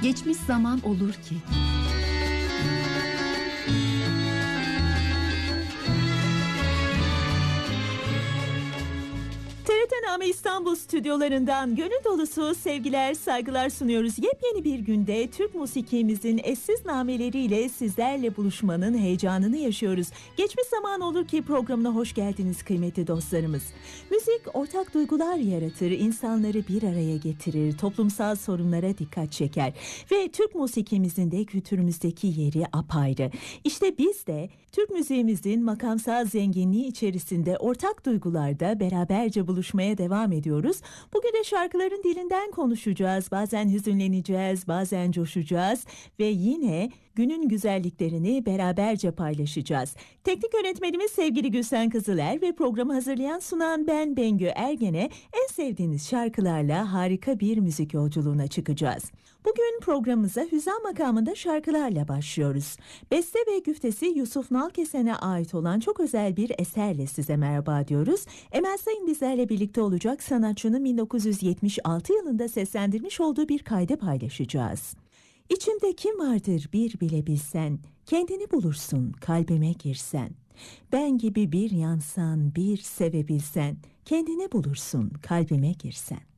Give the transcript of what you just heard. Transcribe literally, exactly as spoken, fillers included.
Geçmiş zaman olur ki. T R T Name İstanbul stüdyolarından gönül dolusu sevgiler, saygılar sunuyoruz. Yepyeni bir günde Türk musikimizin eşsiz nameleriyle sizlerle buluşmanın heyecanını yaşıyoruz. Geçmiş zaman olur ki programına hoş geldiniz kıymetli dostlarımız. Müzik ortak duygular yaratır, insanları bir araya getirir, toplumsal sorunlara dikkat çeker ve Türk musikimizin de kültürümüzdeki yeri apayrı. İşte biz de Türk müziğimizin makamsal zenginliği içerisinde ortak duygularda beraberce buluşmaya devam ediyoruz. Bugün de şarkıların dilinden konuşacağız. Bazen hüzünleneceğiz, bazen coşacağız ve yine günün güzelliklerini beraberce paylaşacağız. Teknik yönetmenimiz sevgili Gülsen Kızıler ve programı hazırlayan sunan ben Bengü Ergen'e en sevdiğiniz şarkılarla harika bir müzik yolculuğuna çıkacağız. Bugün programımıza Hüzan makamında şarkılarla başlıyoruz. Beste ve güftesi Yusuf Nalkesen'e ait olan çok özel bir eserle size merhaba diyoruz. Emel Sayın bizlerle birlikte olacak, sanatçının bin dokuz yüz yetmiş altı yılında seslendirmiş olduğu bir kaydı paylaşacağız. İçimde kim vardır bir bile bilsen, kendini bulursun kalbime girsen. Ben gibi bir yansan, bir sevebilsen, kendini bulursun kalbime girsen.